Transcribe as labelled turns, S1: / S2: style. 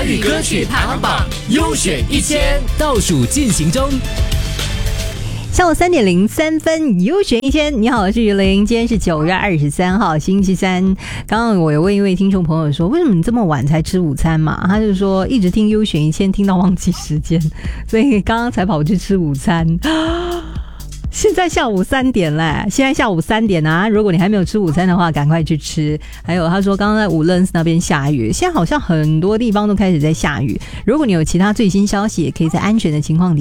S1: 语歌曲排行榜优选1000倒数进行中。
S2: 下午3点03分，优选1000。你好，我是于玲，今天是9月23号，星期三。刚刚我有问一位听众朋友说，为什么你这么晚才吃午餐嘛？他就说一直听优选1000，听到忘记时间，所以刚刚才跑去吃午餐。现在下午3点嘞，现在下午3点啊！如果你还没有吃午餐的话，赶快去吃。还有他说，刚刚在Woodlands那边下雨，现在好像很多地方都开始在下雨。如果你有其他最新消息，也可以在安全的情况底